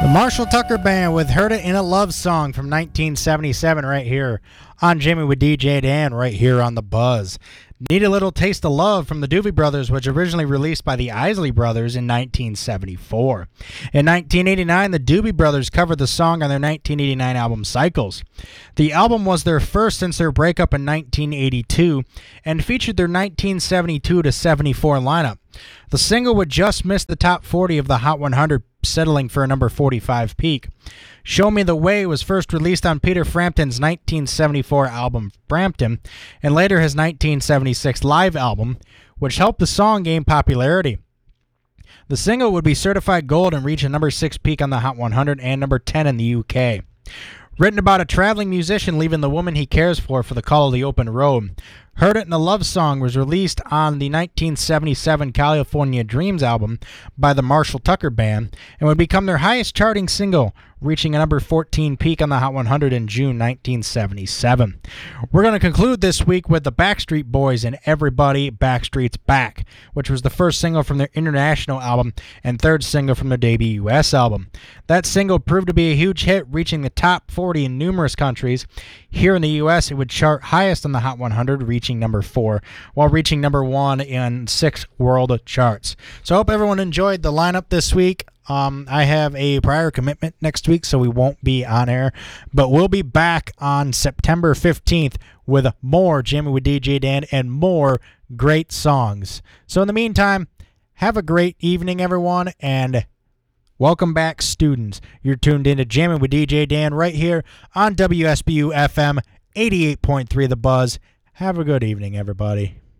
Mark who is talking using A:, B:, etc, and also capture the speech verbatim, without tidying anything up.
A: The Marshall Tucker Band with Heard It in a Love Song from nineteen seventy-seven right here on Jamie with D J Dan right here on The Buzz. Need a Little Taste of Love from the Doobie Brothers, which originally released by the Isley Brothers in nineteen seventy-four. In nineteen eighty-nine, the Doobie Brothers covered the song on their nineteen eighty-nine album Cycles. The album was their first since their breakup in nineteen eighty-two and featured their nineteen seventy-two to seventy-four lineup. The single would just miss the top forty of the Hot one hundred, settling for a number forty-five peak. Show Me the Way was first released on Peter Frampton's nineteen seventy-four album Frampton, and later his nineteen seventy-six live album, which helped the song gain popularity. The single would be certified gold and reach a number six peak on the Hot one hundred and number ten in the U K. Written about a traveling musician leaving the woman he cares for for the call of the open road, Heard It in a Love Song was released on the nineteen seventy-seven California Dreams album by the Marshall Tucker Band and would become their highest charting single, reaching a number fourteen peak on the Hot one hundred in June nineteen seventy-seven. We're going to conclude this week with the Backstreet Boys and Everybody Backstreet's Back, which was the first single from their international album and third single from their debut U S album. That single proved to be a huge hit, reaching the top forty in numerous countries. Here in the U S, it would chart highest on the Hot one hundred, reaching number four, while reaching number one in six world charts. So I hope everyone enjoyed the lineup this week. Um, I have a prior commitment next week, so we won't be on air, but we'll be back on September fifteenth with more Jamie with D J Dan and more great songs. So in the meantime, have a great evening, everyone, and welcome back, students. You're tuned in to Jamie with D J Dan right here on W S B U F M eighty-eight point three The Buzz. Have a good evening, everybody.